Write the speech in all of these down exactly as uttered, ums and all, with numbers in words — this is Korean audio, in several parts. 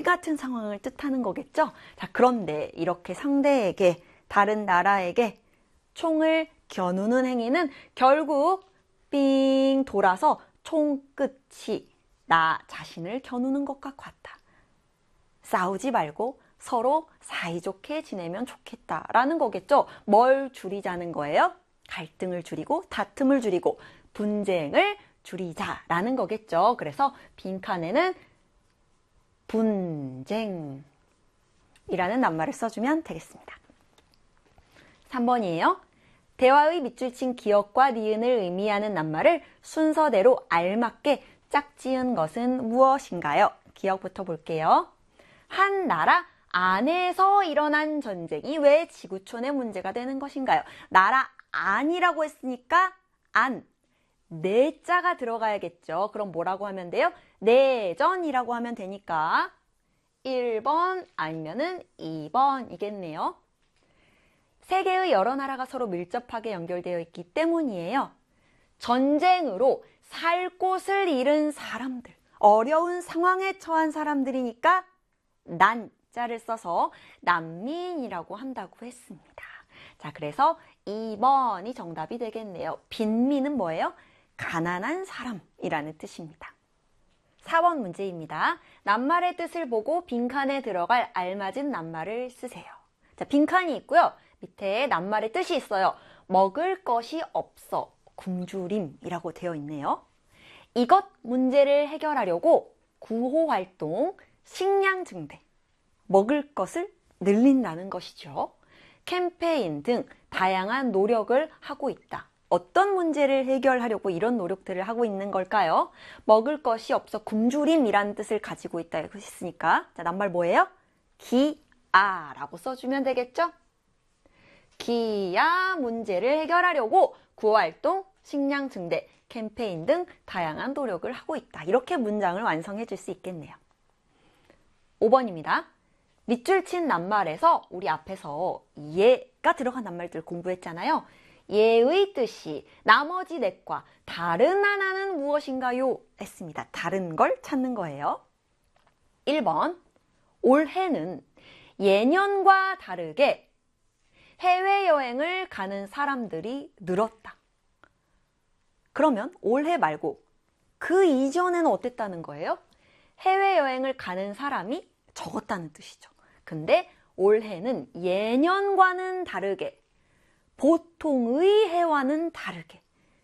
같은 상황을 뜻하는 거겠죠? 자, 그런데 이렇게 상대에게, 다른 나라에게 총을 겨누는 행위는 결국 삥 돌아서 총 끝이 나 자신을 겨누는 것과 같다. 싸우지 말고 서로 사이좋게 지내면 좋겠다라는 거겠죠. 뭘 줄이자는 거예요? 갈등을 줄이고 다툼을 줄이고 분쟁을 줄이자라는 거겠죠. 그래서 빈칸에는 분쟁이라는 낱말을 써주면 되겠습니다. 삼 번이에요. 대화의 밑줄 친 기역과 니은을 의미하는 낱말을 순서대로 알맞게 짝지은 것은 무엇인가요? 기역부터 볼게요. 한 나라 안에서 일어난 전쟁이 왜 지구촌의 문제가 되는 것인가요? 나라 안이라고 했으니까 안, 내자가 들어가야겠죠. 그럼 뭐라고 하면 돼요? 내전이라고 하면 되니까 일 번 아니면은 이 번이겠네요. 세계의 여러 나라가 서로 밀접하게 연결되어 있기 때문이에요. 전쟁으로 살 곳을 잃은 사람들, 어려운 상황에 처한 사람들이니까 난자를 써서 난민이라고 한다고 했습니다. 자, 그래서 이 번이 정답이 되겠네요. 빈민은 뭐예요? 가난한 사람이라는 뜻입니다. 사 번 문제입니다. 낱말의 뜻을 보고 빈칸에 들어갈 알맞은 낱말을 쓰세요. 자, 빈칸이 있고요. 밑에 낱말의 뜻이 있어요. 먹을 것이 없어 굶주림이라고 되어 있네요. 이것 문제를 해결하려고 구호활동, 식량 증대, 먹을 것을 늘린다는 것이죠. 캠페인 등 다양한 노력을 하고 있다. 어떤 문제를 해결하려고 이런 노력들을 하고 있는 걸까요? 먹을 것이 없어 굶주림이라는 뜻을 가지고 있다 했으니까 자, 낱말 뭐예요? 기아라고 써주면 되겠죠? 기아 문제를 해결하려고 구호활동, 식량 증대, 캠페인 등 다양한 노력을 하고 있다. 이렇게 문장을 완성해 줄 수 있겠네요. 오 번입니다. 밑줄 친 낱말에서 우리 앞에서 예가 들어간 낱말들 공부했잖아요. 예의 뜻이 나머지 넷과 다른 하나는 무엇인가요? 했습니다. 다른 걸 찾는 거예요. 일 번, 올해는 예년과 다르게 해외여행을 가는 사람들이 늘었다. 그러면 올해 말고 그 이전에는 어땠다는 거예요? 해외여행을 가는 사람이 적었다는 뜻이죠. 근데 올해는 예년과는 다르게, 보통의 해와는 다르게,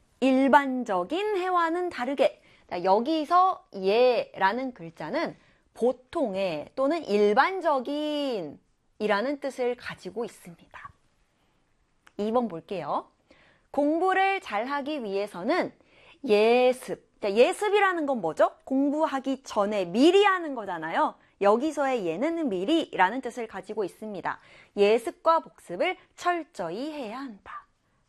일반적인 해와는 다르게, 여기서 예라는 글자는 보통의 또는 일반적인 이라는 뜻을 가지고 있습니다. 이 번 볼게요. 공부를 잘하기 위해서는 예습, 예습이라는 건 뭐죠? 공부하기 전에 미리 하는 거잖아요. 여기서의 예는 미리라는 뜻을 가지고 있습니다. 예습과 복습을 철저히 해야 한다.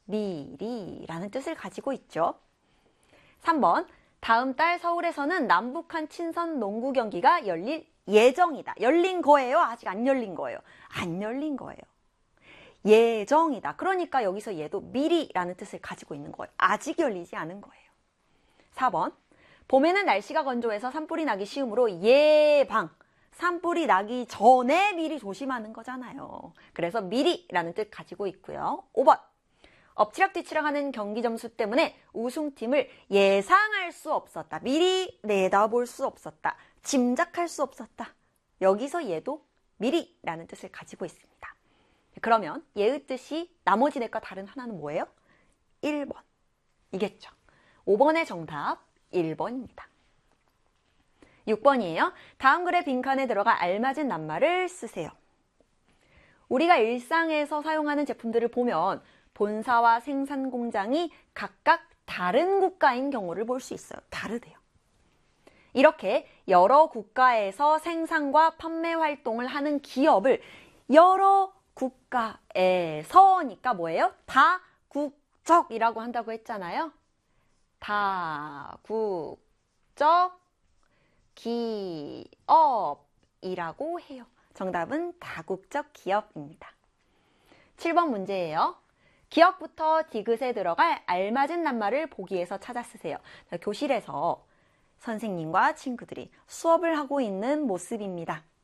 미리라는 뜻을 가지고 있죠. 삼 번, 다음 달 서울에서는 남북한 친선 농구 경기가 열릴 예정이다. 열린 거예요? 아직 안 열린 거예요? 안 열린 거예요. 예정이다. 그러니까 여기서 얘도 미리라는 뜻을 가지고 있는 거예요. 아직 열리지 않은 거예요. 사 번, 봄에는 날씨가 건조해서 산불이 나기 쉬우므로 예방, 산불이 나기 전에 미리 조심하는 거잖아요. 그래서 미리라는 뜻 가지고 있고요. 오 번, 엎치락뒤치락하는 경기 점수 때문에 우승팀을 예상할 수 없었다. 미리 내다볼 수 없었다. 짐작할 수 없었다. 여기서 얘도 미리라는 뜻을 가지고 있습니다. 그러면 얘의 뜻이 나머지 넷과 다른 하나는 뭐예요? 일 번 이겠죠. 오 번의 정답 일 번입니다. 육 번이에요. 다음 글의 빈칸에 들어가 알맞은 낱말을 쓰세요. 우리가 일상에서 사용하는 제품들을 보면 본사와 생산 공장이 각각 다른 국가인 경우를 볼 수 있어요. 다르대요. 이렇게 여러 국가에서 생산과 판매 활동을 하는 기업을 여러 국가에서니까 뭐예요? 다국적이라고 한다고 했잖아요. 다국적 기업이라고 해요. 정답은 다국적 기업입니다. 칠 번 문제예요. 기억부터 디귿에 들어갈 알맞은 낱말을 보기에서 찾아 쓰세요. 교실에서 선생님과 친구들이 수업을 하고 있는 모습입니다.